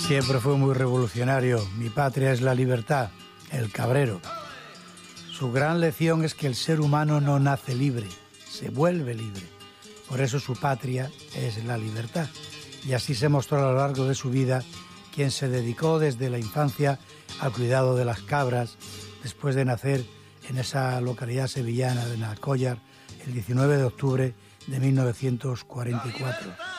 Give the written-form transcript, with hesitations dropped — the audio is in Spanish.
Siempre fue muy revolucionario. Mi patria es la libertad, el Cabrero. Su gran lección es que el ser humano no nace libre, se vuelve libre. Por eso su patria es la libertad. Y así se mostró a lo largo de su vida, quien se dedicó desde la infancia al cuidado de las cabras, después de nacer en esa localidad sevillana de Nacollar el 19 de octubre de 1944.